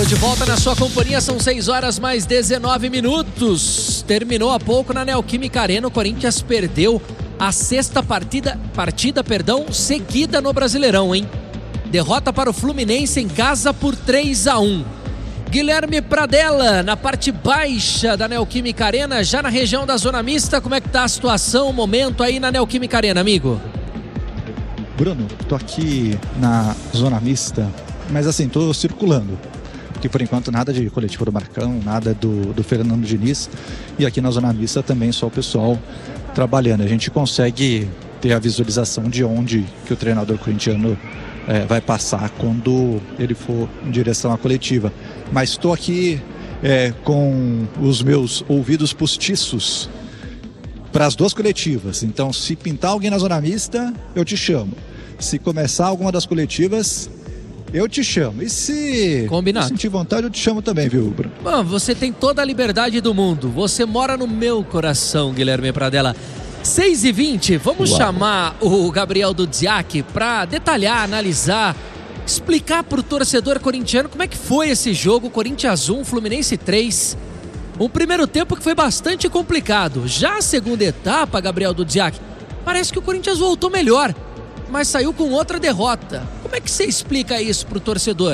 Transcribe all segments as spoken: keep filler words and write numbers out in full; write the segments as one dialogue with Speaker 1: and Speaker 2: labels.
Speaker 1: Tô de volta na sua companhia, são seis horas mais dezenove minutos. Terminou há pouco na Neoquímica Arena, o Corinthians perdeu a sexta partida, partida perdão, seguida no Brasileirão, hein? Derrota para o Fluminense em casa por três a um. Guilherme Pradella, na parte baixa da Neoquímica Arena, já na região da Zona Mista, como é que tá a situação, o momento aí na Neoquímica Arena, amigo?
Speaker 2: Bruno, tô aqui na Zona Mista, mas assim, tô circulando. Porque por enquanto nada de coletivo do Marcão, nada do, do Fernando Diniz. E aqui na Zona Mista também só o pessoal trabalhando. A gente consegue ter a visualização de onde que o treinador corintiano é, vai passar quando ele for em direção à coletiva. Mas estou aqui é, com os meus ouvidos postiços para as duas coletivas. Então, se pintar alguém na Zona Mista, eu te chamo. Se começar alguma das coletivas, eu te chamo. E se
Speaker 1: Combinado.
Speaker 2: sentir vontade, eu te chamo também, viu, Bruno?
Speaker 1: Bom, você tem toda a liberdade do mundo. Você mora no meu coração, Guilherme Pradella. seis e vinte, vamos Uau. chamar o Gabriel Dudziak para detalhar, analisar, explicar para o torcedor corintiano como é que foi esse jogo. Corinthians um, Fluminense três. Um primeiro tempo que foi bastante complicado. Já a segunda etapa, Gabriel Dudziak, parece que o Corinthians voltou melhor, mas saiu com outra derrota. Como é que você explica isso para o torcedor?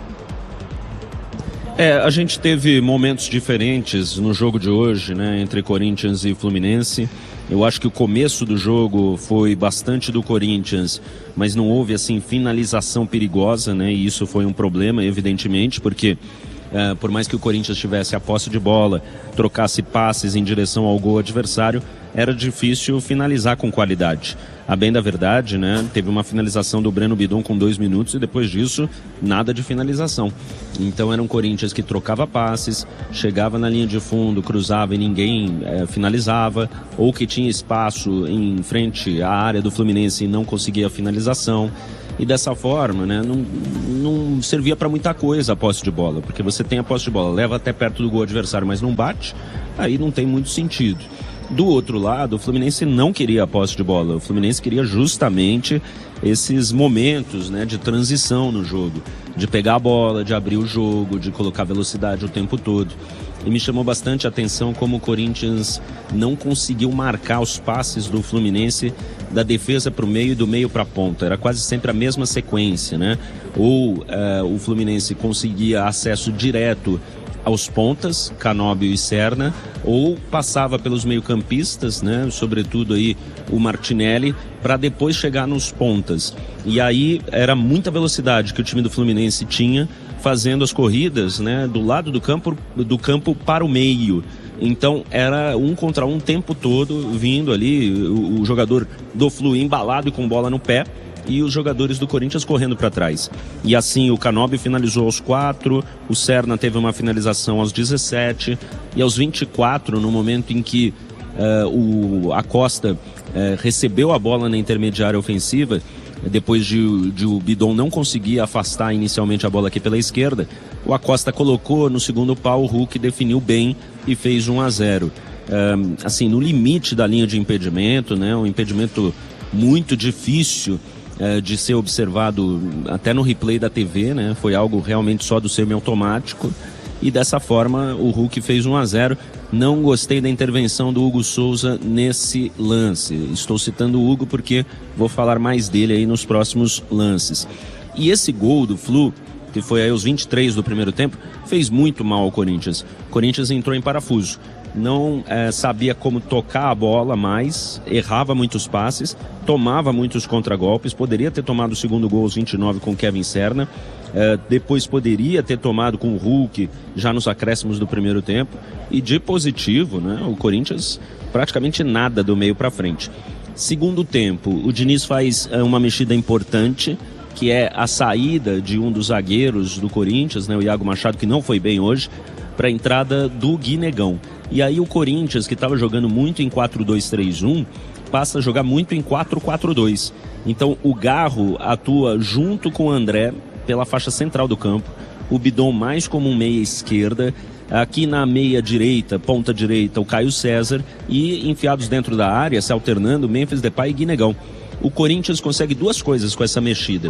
Speaker 3: É, a gente teve momentos diferentes no jogo de hoje, né, entre Corinthians e Fluminense. Eu acho que o começo do jogo foi bastante do Corinthians, mas não houve, assim, finalização perigosa, né, e isso foi um problema, evidentemente, porque é, por mais que o Corinthians tivesse a posse de bola, trocasse passes em direção ao gol adversário, era difícil finalizar com qualidade. A bem da verdade, né, teve uma finalização do Breno Bidon com dois minutos e depois disso, nada de finalização. Então era um Corinthians que trocava passes, chegava na linha de fundo, cruzava e ninguém é, finalizava, ou que tinha espaço em frente à área do Fluminense e não conseguia a finalização. E dessa forma, né, não, não servia para muita coisa a posse de bola, porque você tem a posse de bola, leva até perto do gol adversário, mas não bate, aí não tem muito sentido. Do outro lado, o Fluminense não queria a posse de bola. O Fluminense queria justamente esses momentos, né, de transição no jogo, de pegar a bola, de abrir o jogo, de colocar velocidade o tempo todo. E me chamou bastante a atenção como o Corinthians não conseguiu marcar os passes do Fluminense da defesa para o meio e do meio para a ponta. Era quase sempre a mesma sequência, né? Ou uh, o Fluminense conseguia acesso direto aos pontas, Canóbio e Serna, ou passava pelos meio-campistas, né, sobretudo aí o Martinelli, para depois chegar nos pontas. E aí era muita velocidade que o time do Fluminense tinha, fazendo as corridas, né, do lado do campo, do campo para o meio. Então era um contra um o tempo todo, vindo ali o, o jogador do Flu embalado e com bola no pé, e os jogadores do Corinthians correndo para trás. E assim o Canóbio finalizou aos quatro, o Serna teve uma finalização aos dezessete, e aos vinte e quatro, no momento em que uh, o Acosta uh, recebeu a bola na intermediária ofensiva, depois de, de o Bidon não conseguir afastar inicialmente a bola aqui pela esquerda, o Acosta colocou no segundo pau, o Hulk definiu bem e fez um a zero. Uh, assim, no limite da linha de impedimento, né, um impedimento muito difícil de ser observado até no replay da T V, né? Foi algo realmente só do semiautomático, e dessa forma o Hulk fez um a zero. Não gostei da intervenção do Hugo Souza nesse lance. Estou citando o Hugo porque vou falar mais dele aí nos próximos lances. E esse gol do Flu, que foi aí aos vinte e três do primeiro tempo, fez muito mal ao Corinthians. O Corinthians entrou em parafuso. Não é, sabia como tocar a bola mais, errava muitos passes, tomava muitos contragolpes, poderia ter tomado o segundo gol aos vinte e nove com Kevin Serna, é, depois poderia ter tomado com o Hulk já nos acréscimos do primeiro tempo, e de positivo, né, o Corinthians praticamente nada do meio para frente. Segundo tempo, o Diniz faz é, uma mexida importante, que é a saída de um dos zagueiros do Corinthians, né, o Iago Machado, que não foi bem hoje, para a entrada do Guinegão. E aí o Corinthians, que estava jogando muito em quatro dois três um, passa a jogar muito em quatro quatro dois. Então o Garro atua junto com o André pela faixa central do campo, o Bidon mais como um meia esquerda, aqui na meia direita, ponta direita, o Caio César, e enfiados dentro da área, se alternando, Memphis Depay e Guinegão. O Corinthians consegue duas coisas com essa mexida.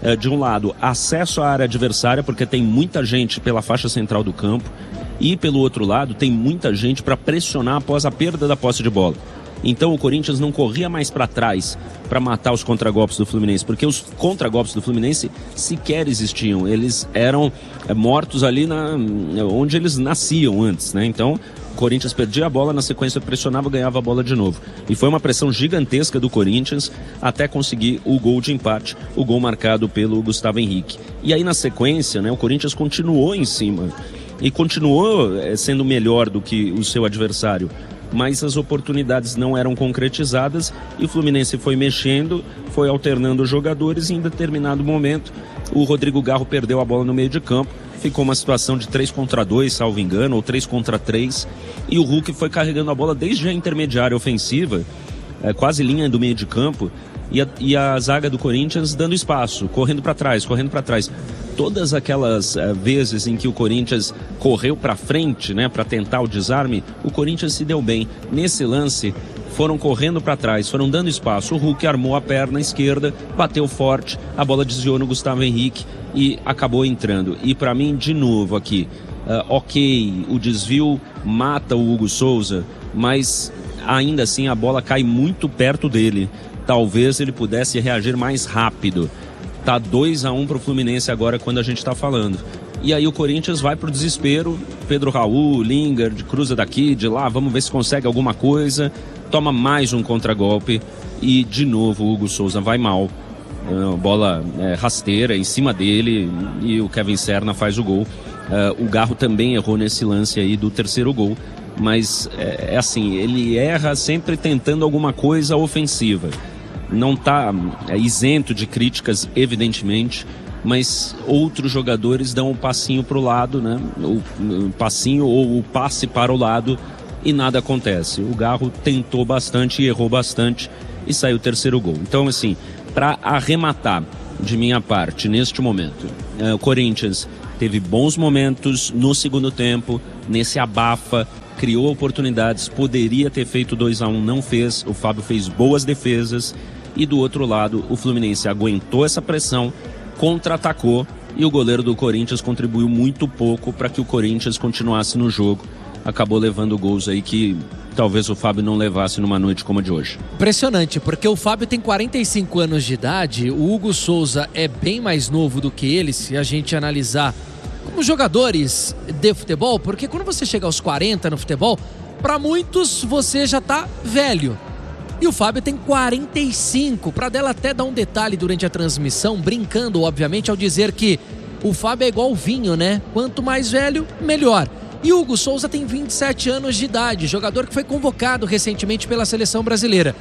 Speaker 3: é, de um lado, acesso à área adversária, porque tem muita gente pela faixa central do campo, e pelo outro lado, tem muita gente para pressionar após a perda da posse de bola. Então o Corinthians não corria mais para trás para matar os contragolpes do Fluminense, porque os contragolpes do Fluminense sequer existiam, eles eram é, mortos ali na, onde eles nasciam antes, né? Então o Corinthians perdia a bola, na sequência pressionava, ganhava a bola de novo. E foi uma pressão gigantesca do Corinthians até conseguir o gol de empate, o gol marcado pelo Gustavo Henrique. E aí na sequência, né, o Corinthians continuou em cima e continuou é, sendo melhor do que o seu adversário, mas as oportunidades não eram concretizadas e o Fluminense foi mexendo, foi alternando os jogadores e em determinado momento o Rodrigo Garro perdeu a bola no meio de campo, ficou uma situação de três contra dois, salvo engano, ou três contra três, e o Hulk foi carregando a bola desde a intermediária ofensiva, é, quase linha do meio de campo, e a, e a zaga do Corinthians dando espaço, correndo para trás, correndo para trás. Todas aquelas uh, vezes em que o Corinthians correu para frente, né, para tentar o desarme, o Corinthians se deu bem. Nesse lance, foram correndo para trás, foram dando espaço. O Hulk armou a perna esquerda, bateu forte, a bola desviou no Gustavo Henrique e acabou entrando. E para mim, de novo aqui, uh, ok, o desvio mata o Hugo Souza, mas ainda assim a bola cai muito perto dele. Talvez ele pudesse reagir mais rápido. Tá dois a um pro Fluminense agora quando a gente tá falando. E aí o Corinthians vai pro desespero. Pedro Raul, Lingard, cruza daqui, de lá, vamos ver se consegue alguma coisa. Toma mais um contragolpe e de novo o Hugo Souza vai mal. Uh, bola é, rasteira em cima dele e o Kevin Serna faz o gol. Uh, o Garro também errou nesse lance aí do terceiro gol. Mas é, é assim, ele erra sempre tentando alguma coisa ofensiva. Não está é, isento de críticas, evidentemente, mas outros jogadores dão um passinho para o lado, né? O, o passinho ou o passe para o lado e nada acontece. O Garro tentou bastante e errou bastante e saiu o terceiro gol. Então, assim, para arrematar de minha parte, neste momento, é, o Corinthians teve bons momentos no segundo tempo, nesse abafa, criou oportunidades, poderia ter feito dois a um, não fez. O Fábio fez boas defesas. E do outro lado, o Fluminense aguentou essa pressão, contra-atacou e o goleiro do Corinthians contribuiu muito pouco para que o Corinthians continuasse no jogo. Acabou levando gols aí que talvez o Fábio não levasse numa noite como a de hoje.
Speaker 1: Impressionante, porque o Fábio tem quarenta e cinco anos de idade, o Hugo Souza é bem mais novo do que ele, se a gente analisar como jogadores de futebol, porque quando você chega aos quarenta no futebol, para muitos você já tá velho. E o Fábio tem quarenta e cinco. Para dela até dar um detalhe durante a transmissão, brincando, obviamente, ao dizer que o Fábio é igual o vinho, né? Quanto mais velho, melhor. E o Hugo Souza tem vinte e sete anos de idade, jogador que foi convocado recentemente pela seleção brasileira.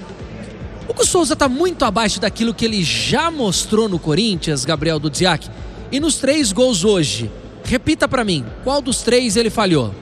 Speaker 1: O Hugo Souza está muito abaixo daquilo que ele já mostrou no Corinthians, Gabriel Dudziak. E nos três gols hoje, repita para mim, qual dos três ele falhou?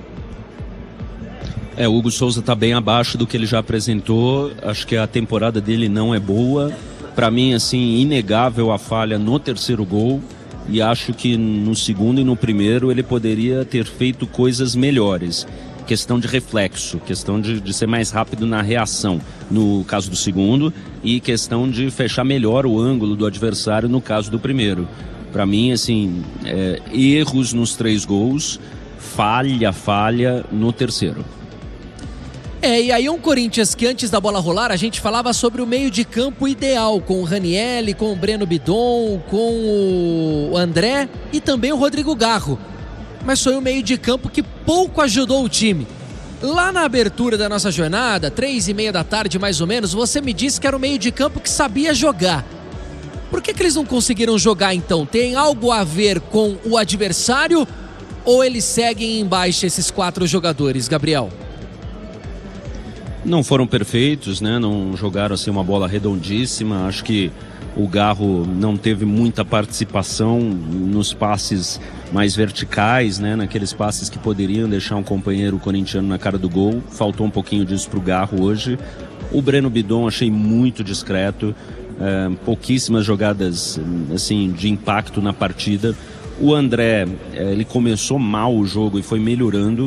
Speaker 3: É, o Hugo Souza está bem abaixo do que ele já apresentou. Acho que a temporada dele não é boa. Para mim, assim, inegável a falha no terceiro gol. E acho que no segundo e no primeiro ele poderia ter feito coisas melhores. Questão de reflexo, questão de, de ser mais rápido na reação, no caso do segundo. E questão de fechar melhor o ângulo do adversário no caso do primeiro. Para mim, assim, é, erros nos três gols, falha, falha no terceiro.
Speaker 1: É, e aí um Corinthians que antes da bola rolar a gente falava sobre o meio de campo ideal, com o Ranielli, com o Breno Bidon, com o André e também o Rodrigo Garro. Mas foi um meio de campo que pouco ajudou o time. Lá na abertura da nossa jornada, três e meia da tarde mais ou menos, você me disse que era um meio de campo que sabia jogar. Por que que eles não conseguiram jogar então? Tem algo a ver com o adversário ou eles seguem em baixa esses quatro jogadores, Gabriel?
Speaker 3: Não foram perfeitos, né? Não jogaram assim uma bola redondíssima. Acho que o Garro não teve muita participação nos passes mais verticais, né? Naqueles passes que poderiam deixar um companheiro corintiano na cara do gol. Faltou um pouquinho disso pro Garro hoje. O Breno Bidon achei muito discreto. É, pouquíssimas jogadas assim de impacto na partida. O André, é, ele começou mal o jogo e foi melhorando.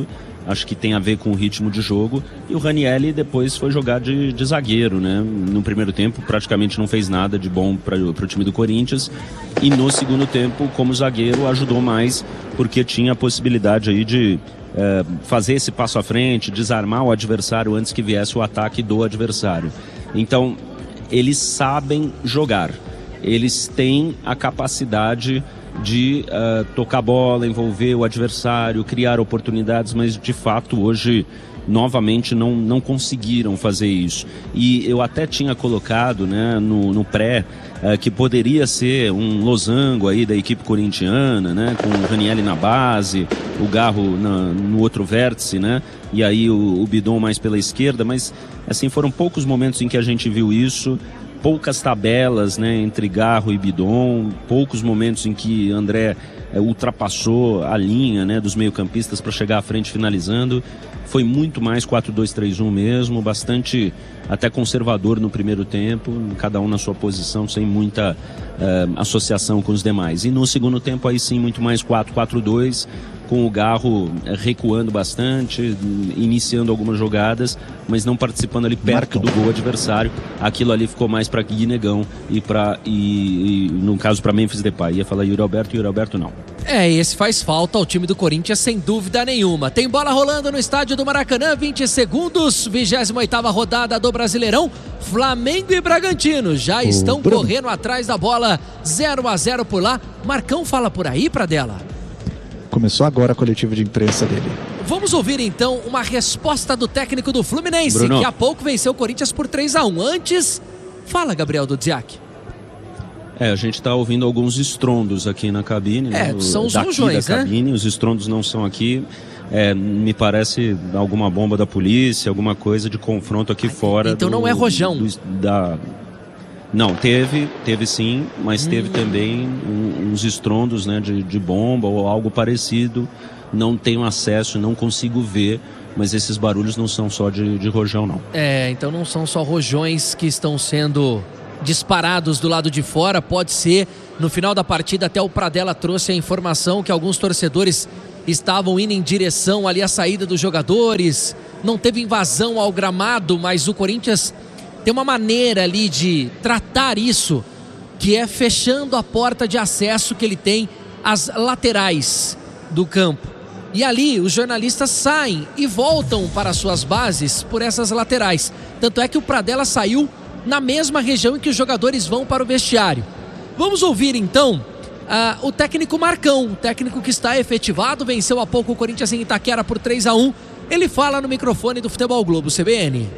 Speaker 3: acho que tem a ver com o ritmo de jogo, e o Ranieri depois foi jogar de, de zagueiro, né? No primeiro tempo praticamente não fez nada de bom para o time do Corinthians, e no segundo tempo, como zagueiro, ajudou mais, porque tinha a possibilidade aí de é, fazer esse passo à frente, desarmar o adversário antes que viesse o ataque do adversário. Então, eles sabem jogar, eles têm a capacidade de uh, tocar bola, envolver o adversário, criar oportunidades, mas de fato hoje novamente não, não conseguiram fazer isso. E eu até tinha colocado, né, no, no pré uh, que poderia ser um losango aí da equipe corintiana, né, com o Ranieri na base, o Garro na, no outro vértice, né, e aí o, o Bidon mais pela esquerda, mas assim, foram poucos momentos em que a gente viu isso. Poucas tabelas, né, entre Garro e Bidon, poucos momentos em que André é, ultrapassou a linha, né, dos meio-campistas para chegar à frente finalizando. Foi muito mais quatro dois três um mesmo, bastante até conservador no primeiro tempo, cada um na sua posição, sem muita uh, associação com os demais. E no segundo tempo aí sim, muito mais quatro quatro dois, com o Garro recuando bastante, iniciando algumas jogadas, mas não participando ali perto Marcão. do gol adversário. Aquilo ali ficou mais para Gui Negão e, pra, e, e no caso para Memphis Depay. Ia falar Yuri Alberto e Yuri Alberto não.
Speaker 1: É, esse faz falta ao time do Corinthians sem dúvida nenhuma. Tem bola rolando no estádio do Maracanã, vinte segundos, vigésima oitava rodada do Brasileirão. Flamengo e Bragantino já estão Bruno. correndo atrás da bola, zero a zero por lá. Marcão fala por aí, Pradella.
Speaker 2: Começou agora a coletiva de imprensa dele.
Speaker 1: Vamos ouvir então uma resposta do técnico do Fluminense, Bruno. que há pouco venceu o Corinthians por três a um. Antes, fala, Gabriel Dudziak.
Speaker 3: É, a gente está ouvindo alguns estrondos aqui na cabine.
Speaker 1: É,
Speaker 3: né?
Speaker 1: são os
Speaker 3: daqui
Speaker 1: rojões,
Speaker 3: da
Speaker 1: né?
Speaker 3: cabine, os estrondos não são aqui. É, me parece alguma bomba da polícia, alguma coisa de confronto aqui ah, fora.
Speaker 1: Então
Speaker 3: do,
Speaker 1: não é rojão.
Speaker 3: Do, da... Não, teve, teve sim, mas hum. teve também um, uns estrondos, né, de, de bomba ou algo parecido. Não tenho acesso, não consigo ver, mas esses barulhos não são só de, de rojão, não.
Speaker 1: É, então não são só rojões que estão sendo disparados do lado de fora. Pode ser, no final da partida, até o Pradella trouxe a informação que alguns torcedores estavam indo em direção ali à saída dos jogadores. Não teve invasão ao gramado, mas o Corinthians tem uma maneira ali de tratar isso, que é fechando a porta de acesso que ele tem às laterais do campo. E ali os jornalistas saem e voltam para suas bases por essas laterais. Tanto é que o Pradella saiu na mesma região em que os jogadores vão para o vestiário. Vamos ouvir então uh, o técnico Marcão, o técnico que está efetivado, venceu há pouco o Corinthians em Itaquera por três a um. Ele fala no microfone do Futebol Globo, C B N.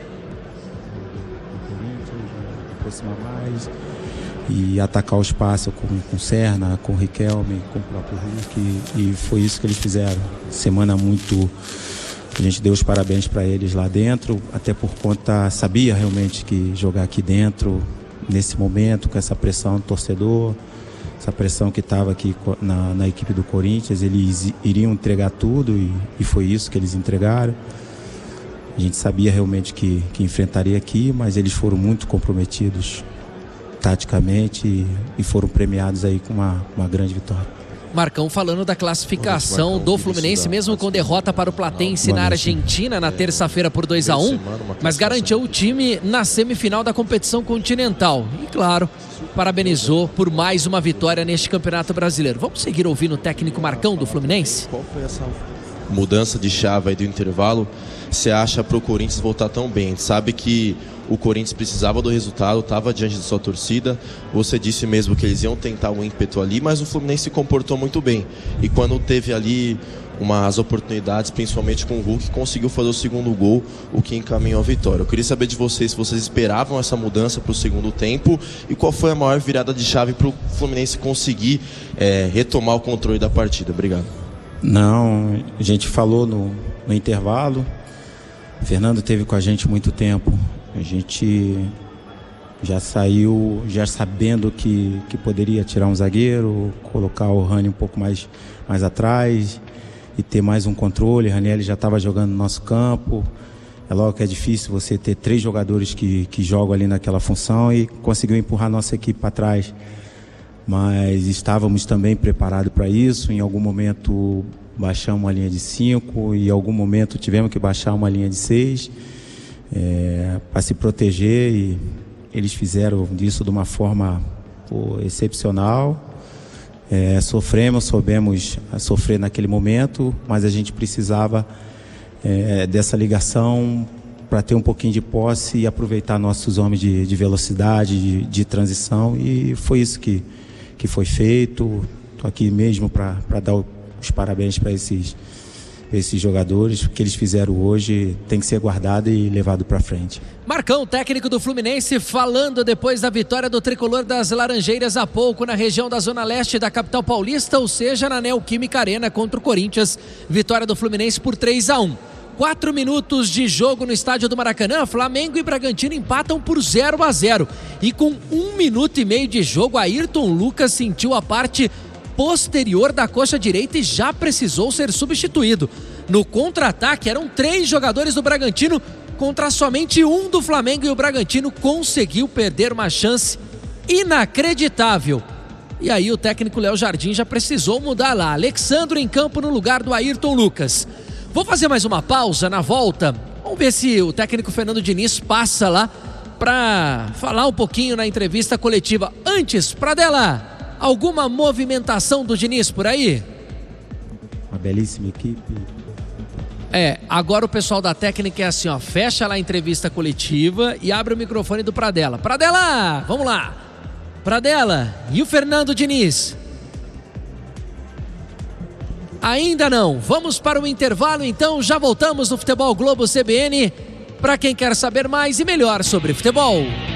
Speaker 4: Aproximar mais e atacar o espaço com, com o Serna, com o Riquelme, com o próprio Hulk, e, e foi isso que eles fizeram. Semana muito, a gente deu os parabéns para eles lá dentro, até por conta, sabia realmente que jogar aqui dentro, nesse momento, com essa pressão do torcedor, essa pressão que estava aqui na, na equipe do Corinthians, eles iriam entregar tudo, e, e foi isso que eles entregaram. A gente sabia realmente que, que enfrentaria aqui, mas eles foram muito comprometidos taticamente e, e foram premiados aí com uma, uma grande vitória.
Speaker 1: Marcão falando da classificação Marcão, do Fluminense, mesmo com derrota para o Platense na Argentina na terça-feira por dois a um, mas garantiu o time na semifinal da competição continental. E claro, parabenizou por mais uma vitória neste Campeonato Brasileiro. Vamos seguir ouvindo o técnico Marcão do Fluminense?
Speaker 5: Qual foi essa mudança de chave aí do intervalo? Você acha para o Corinthians voltar tão bem? A gente sabe que o Corinthians precisava do resultado, estava diante da sua torcida. Você disse mesmo que eles iam tentar um ímpeto ali, mas o Fluminense se comportou muito bem. E quando teve ali umas oportunidades, principalmente com o Hulk, conseguiu fazer o segundo gol, o que encaminhou a vitória. Eu queria saber de vocês se vocês esperavam essa mudança para o segundo tempo e qual foi a maior virada de chave para o Fluminense conseguir é, retomar o controle da partida. Obrigado.
Speaker 4: Não, a gente falou no, no intervalo. O Fernando esteve com a gente muito tempo. A gente já saiu já sabendo que, que poderia tirar um zagueiro, colocar o Rani um pouco mais, mais atrás e ter mais um controle. O Ranieri já estava jogando no nosso campo. É logo que é difícil você ter três jogadores que, que jogam ali naquela função, e conseguiu empurrar nossa equipe para trás. Mas estávamos também preparados para isso. Em algum momento baixamos uma linha de cinco e em algum momento tivemos que baixar uma linha de seis é, para se proteger, e eles fizeram disso de uma forma pô, excepcional. É, sofremos, soubemos sofrer naquele momento, mas a gente precisava é, dessa ligação para ter um pouquinho de posse e aproveitar nossos homens de, de velocidade, de, de transição, e foi isso que, que foi feito. Estou aqui mesmo para dar os parabéns para esses, esses jogadores. O que eles fizeram hoje tem que ser guardado e levado para frente.
Speaker 1: Marcão, técnico do Fluminense, falando depois da vitória do tricolor das Laranjeiras há pouco na região da Zona Leste da capital paulista, ou seja, na Neoquímica Arena contra o Corinthians. Vitória do Fluminense por três a um. Quatro minutos de jogo no estádio do Maracanã, Flamengo e Bragantino empatam por zero a zero. E com um minuto e meio de jogo, Ayrton Lucas sentiu a parte posterior da coxa direita e já precisou ser substituído. No contra-ataque eram três jogadores do Bragantino contra somente um do Flamengo, e o Bragantino conseguiu perder uma chance inacreditável. E aí o técnico Léo Jardim já precisou mudar lá. Alexandro em campo no lugar do Ayrton Lucas. Vou fazer mais uma pausa. Na volta, vamos ver se o técnico Fernando Diniz passa lá para falar um pouquinho na entrevista coletiva. Antes, Pradella, alguma movimentação do Diniz por aí?
Speaker 4: Uma belíssima equipe.
Speaker 1: É, agora o pessoal da técnica é assim, ó, fecha lá a entrevista coletiva e abre o microfone do Pradella. Pradella, vamos lá. Pradella, e o Fernando Diniz? Ainda não. Vamos para o intervalo, então já voltamos no Futebol Globo C B N para quem quer saber mais e melhor sobre futebol.